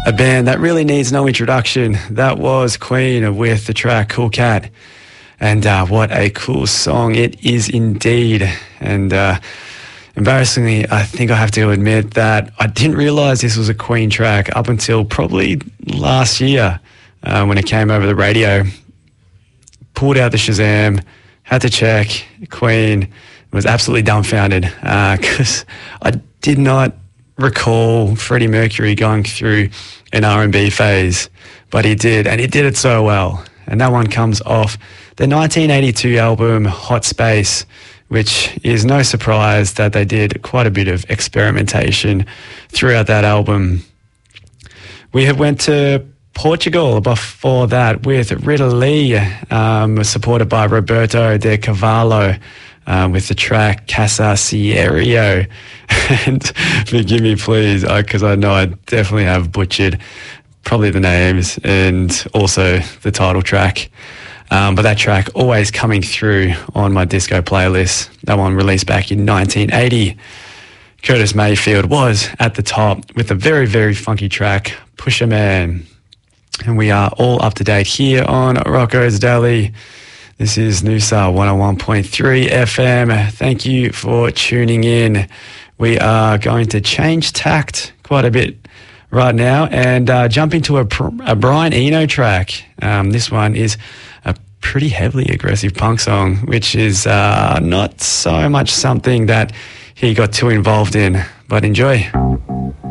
A band that really needs no introduction. That was Queen with the track Cool Cat. And what a cool song it is indeed. And embarrassingly, I think I have to admit that I didn't realise this was a Queen track up until probably last year when it came over the radio. Pulled out the Shazam, had to check. Queen, was absolutely dumbfounded because I did not recall Freddie Mercury going through an R&B phase, but he did, and he did it so well. And that one comes off the 1982 album Hot Space, which is no surprise that they did quite a bit of experimentation throughout that album. We have went to Portugal before that with Rita Lee, supported by Roberto de Cavallo, with the track Casa Cielo. And forgive me, please, because I know I definitely have butchered probably the names and also the title track. But that track always coming through on my disco playlist. That one released back in 1980. Curtis Mayfield was at the top with a very, very funky track, Pusher Man. And we are all up to date here on Rocco's Daily. This is Noosa 101.3 FM. Thank you for tuning in. We are going to change tact quite a bit right now and jump into a Brian Eno track. This one is a pretty heavily aggressive punk song, which is not so much something that he got too involved in, but enjoy.